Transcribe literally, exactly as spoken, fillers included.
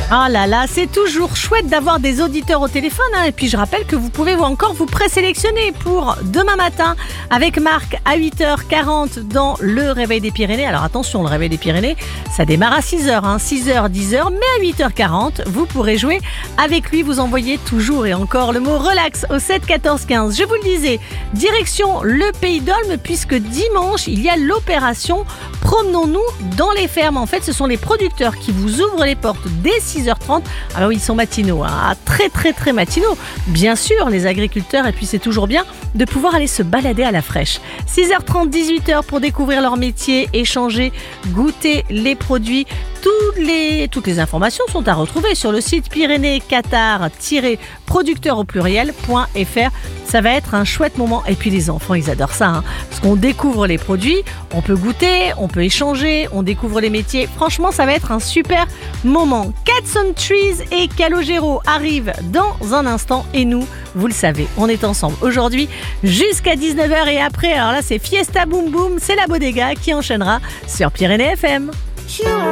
Ah là là, c'est toujours chouette d'avoir des auditeurs au téléphone. Hein. Et puis je rappelle que vous pouvez encore vous présélectionner pour demain matin avec Marc à huit heures quarante dans le Réveil des Pyrénées. Alors attention, le Réveil des Pyrénées, ça démarre à six heures, hein, six heures, dix heures. Mais à huit heures quarante, vous pourrez jouer avec lui. Vous envoyez toujours et encore le mot relax au sept quatorze quinze. Je vous le disais, direction le Pays d'Olme puisque dimanche, il y a l'opération Promenons-nous dans les fermes. En fait, ce sont les producteurs qui vous ouvrent les portes dès six heures trente. Alors oui, ils sont matinaux, hein, très très très matinaux. Bien sûr, les agriculteurs, et puis c'est toujours bien de pouvoir aller se balader à la fraîche. six heures trente, dix-huit heures pour découvrir leur métier, échanger, goûter les produits. Toutes les, toutes les informations sont à retrouver sur le site pyrénées qatar producteur au pluriel point f r. Ça va être un chouette moment. Et puis les enfants, ils adorent ça, hein, parce qu'on découvre les produits, on peut goûter, on peut échanger, on découvre les métiers. Franchement, ça va être un super moment. Cats on Trees et Calogero arrivent dans un instant. Et nous, vous le savez, on est ensemble aujourd'hui jusqu'à dix-neuf heures. Et après, alors là, c'est Fiesta Boom Boom, c'est la Bodega qui enchaînera sur Pyrénées F M.